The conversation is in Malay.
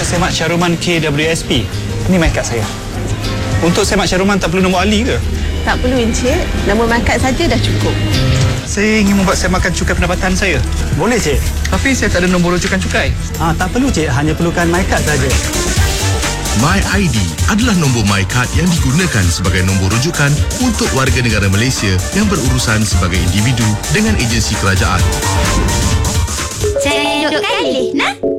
Semat Syaruman KWSP. Ini my kad saya. Untuk Semat Syaruman tak perlu nombor ahli ke? Tak perlu, Encik. Nama markat saja dah cukup. Saya ingin membuat semakan cukai pendapatan saya. Boleh, Cik. Tapi saya tak ada nombor rujukan cukai. Tak perlu, Cik. Hanya perlukan MyCard saja. MyID adalah nombor MyCard yang digunakan sebagai nombor rujukan untuk warga negara Malaysia yang berurusan sebagai individu dengan agensi kerajaan. Saya duduk kali, nah?